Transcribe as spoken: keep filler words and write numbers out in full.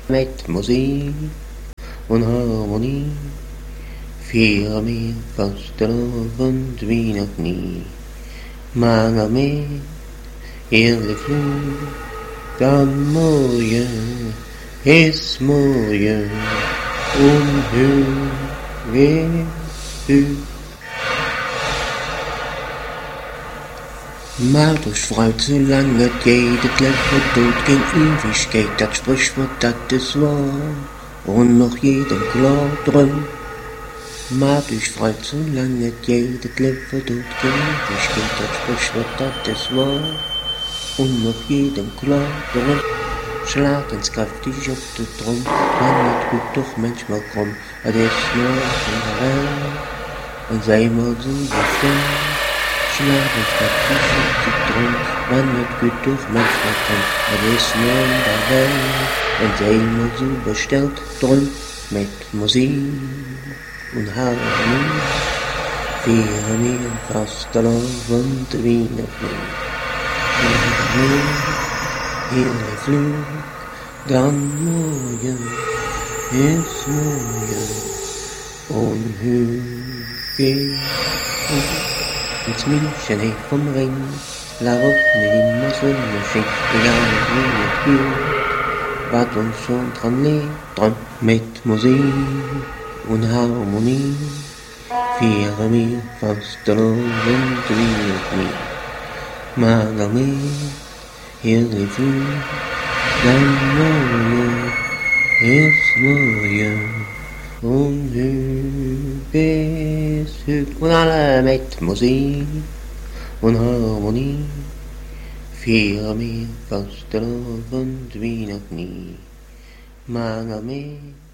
Mit Musik und Harmonie feiern wir Fastelavond wie noch nie. Mange med herlig flug, dann morgen ist morgen und hur wer hur. Macht euch frei, zu lange geht, das Leben tut kein Ewigkeit, das Sprichwort, das ist wahr, und noch jedem klar drin. Macht euch frei, zu lange geht, das Leben tut kein Ewigkeit, das Sprichwort, das ist wahr, und noch jedem klar drin. Schlag ins kräftig auf den Drum, man wird gut doch manchmal krumm, das ist nur in der Welt, und sei mal so bestimmt. Schlag ins kräftig auf den Drum, man wird gut doch manchmal krumm, das ist nur in der Welt, und sei mal so bestellt drum, mit Musik und Harmonie, feiern wir Fastelavond wie noch nie. Feiern wir herrlich Flug, dann morgen ist morgen und hur geht ins München hey vom Ring, la Woche immer Sonne schenkt, egal wie es geht, was uns schon dran liegt, dran mit Musik und Harmonie, feiern wir Fastelavond wie noch nie. Mager mehr herrlich Flug, dann morgen ist morgen und hur bis hur. Und alle mit Musik und Harmonie feiern wir Fastelavond wie noch nie. Mager mehr